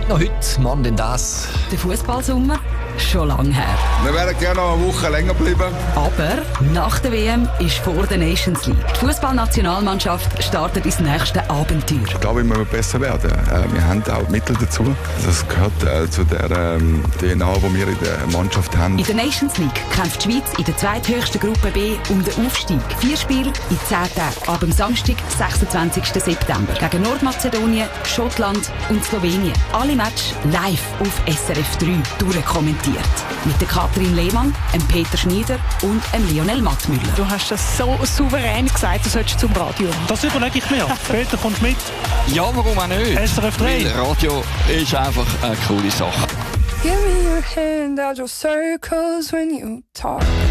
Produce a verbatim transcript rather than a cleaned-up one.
noch heute, morgen denn das. Der Fußballsommer? Schon lange her. Wir werden gerne noch eine Woche länger bleiben. Aber nach der W M ist vor der Nations League. Die Fußballnationalmannschaft startet ins nächste Abenteuer. Ich glaube, wir müssen besser werden. Äh, wir haben auch Mittel dazu. Das gehört äh, zu der ähm, D N A, die wir in der Mannschaft haben. In der Nations League kämpft die Schweiz in der zweithöchsten Gruppe B um den Aufstieg. Vier Spiele in zehn Tagen. Ab dem Samstag, sechsundzwanzigsten September. Gegen Nordmazedonien, Schottland und Slowenien. Alle Matches live auf S R F drei durchkommentiert. Mit der Katrin Lehmann, dem Peter Schneider und dem Lionel Mattmüller. Du hast das so souverän gesagt, du solltest zum Radio. Das überlege ich mir. Peter, kommst mit? Ja, warum auch nicht? S R F drei. Weil Radio ist einfach eine coole Sache. Give me your hand, I'll draw circles when you talk.